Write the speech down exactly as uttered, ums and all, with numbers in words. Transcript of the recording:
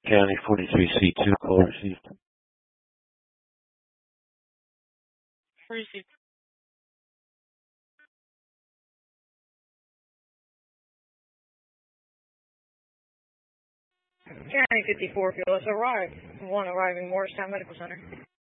County forty-three C two, call received. Received. County fifty-four, Phyllis, arrived. One arriving Morristown Medical Center.